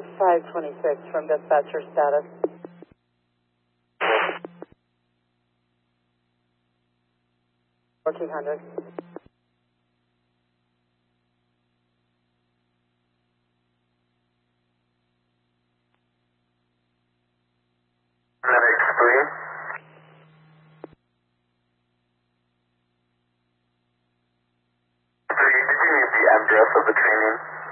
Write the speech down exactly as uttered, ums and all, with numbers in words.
five twenty-six from dispatcher status. fourteen hundred. Medics three. Three, did you need the address of the training?